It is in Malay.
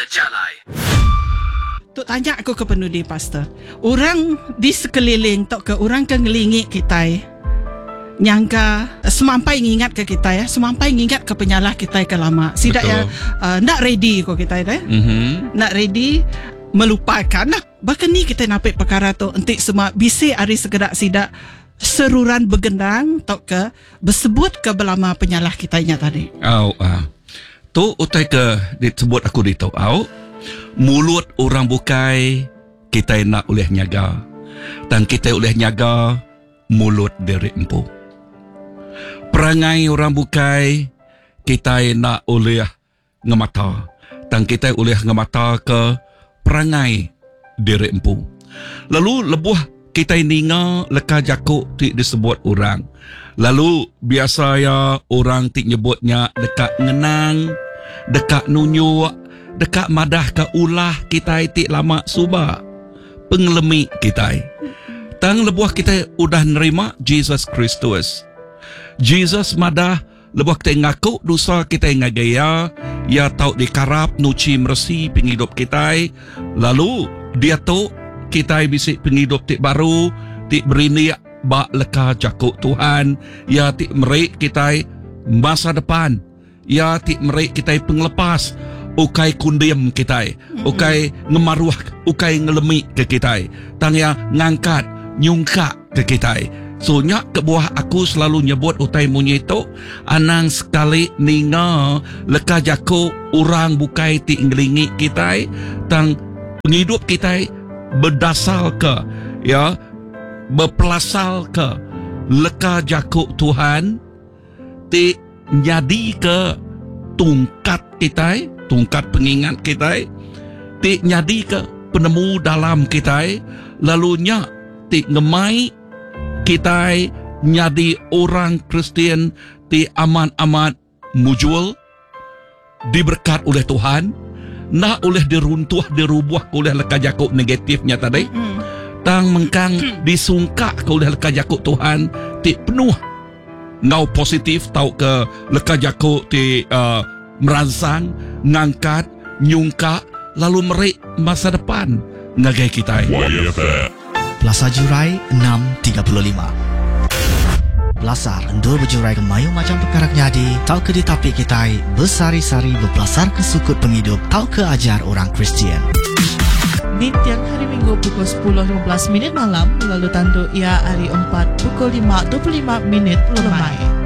terjalai. Tok tanya aku ke penudi pastor. Orang di sekeliling tok ke orang ke ngelingi kita nyangka semampai ngingat ke kita ya, semampai ngingat ke penyalah kita ke lama. Sidak ya nak ready ko kita ya. Nak ready melupakan. Nah, bahkan ni kita napik perkara tu entik semua bisi hari segedak sidak seruran begendang tok ke bersebut ke belama penyalah kitanya tadi. Tu utai ke disebut aku di tahu. Mulut orang bukai kita nak oleh nyaga. Dan kita oleh nyaga mulut diri empu. Perangai orang bukai kita nak oleh ngemata. Dan kita oleh ngemata ke perangai diri empu. Lalu lebuh kita ninga leka jakuk ti disebut orang. Lalu biasa ya orang ti nyebutnya dekat ngenang, dekat nunyuk, dekat madah ke ulah kita ti lama suba. Pengelemi kita. Tang lebuh kita udah nerima Jesus Kristus. Jesus madah lebuh kita ngaku dosa kita ngagaya, ya tau dikarap nuci mersi penghidup kita. Lalu dia tu kita bisik penghidup tik baru, tik berini bak leka jakuk Tuhan, ya tik merik kita masa depan, ya tik merik kita penglepas, ukai kundiam kita, ukai ngemaruah, ukai ngelemi ke kita, tang ya ngangkat, nyungka ke kita. So nyak ke buah aku selalu nyebut utai munyi itu, anang sekali ninga leka jakuk orang bukai tik ngelingi kita, tang penghidup kita berdasar ke ya berpelasal ke leka jakuk Tuhan ti jadi ke tungkat kita, tungkat pengingat kita ti jadi ke penemu dalam kita, lalunya ti ngemai kita jadi orang Kristian ti aman-aman mujul diberkat oleh Tuhan, nak oleh diruntuh dirubuh oleh leka jakuk negatifnya tadi. Tang mengkang disungkak oleh leka jakuk Tuhan ti penuh ngau positif tau ke leka jakuk ti merangsang, ngangkat, nyungkak, lalu merik masa depan ngagai kita. Plaza Jurai 635. Belasar endul berjurai ke mayu macam perkara nyadi, tau ke ditapi kita bersari-sari berbelasar ke sukut penghidup, tau ke ajar orang Kristian. Di tiang hari Minggu pukul 10.15 malam, lalu tandu ia hari 4 pukul 5.25 lemai.